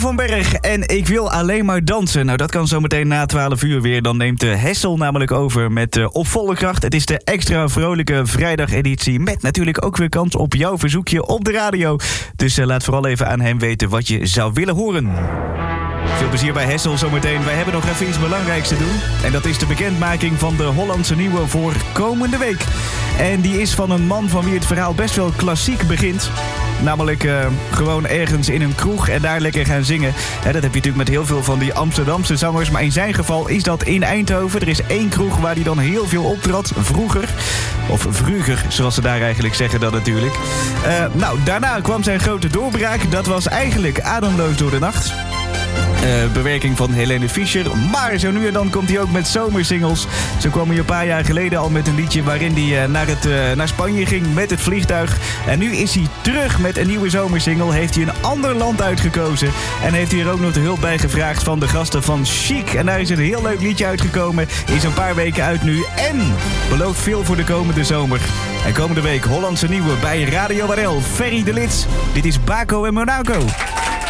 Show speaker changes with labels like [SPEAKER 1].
[SPEAKER 1] van Berg en ik wil alleen maar dansen. Nou, dat kan zometeen na 12 uur weer. Dan neemt Hessel namelijk over met op volle kracht. Het is de extra vrolijke vrijdageditie met natuurlijk ook weer kans op jouw verzoekje op de radio. Dus laat vooral even aan hem weten wat je zou willen horen. Veel plezier bij Hessel zometeen. Wij hebben nog even iets belangrijks te doen. En dat is de bekendmaking van de Hollandse Nieuwe voor komende week. En die is van een man van wie het verhaal best wel klassiek begint. Namelijk gewoon ergens in een kroeg en daar lekker gaan zingen. Dat heb je natuurlijk met heel veel van die Amsterdamse zangers. Maar in zijn geval is dat in Eindhoven. Er is één kroeg waar hij dan heel veel optrad. Vroeger. Of vroeger, zoals ze daar eigenlijk zeggen dan natuurlijk. Daarna kwam zijn grote doorbraak. Dat was eigenlijk Ademloos door de nacht. Bewerking van Helene Fischer. Maar zo nu en dan komt hij ook met zomersingles. Zo kwam hij een paar jaar geleden al met een liedje waarin hij naar Spanje ging met het vliegtuig. En nu is hij terug met een nieuwe zomersingle. Heeft hij een ander land uitgekozen. En heeft hij er ook nog de hulp bij gevraagd van de gasten van Chic. En daar is een heel leuk liedje uitgekomen. Is een paar weken uit nu. En belooft veel voor de komende zomer. En komende week Hollandse Nieuwe bij Radio Warel. Ferry de Lits. Dit is Baco en Monaco.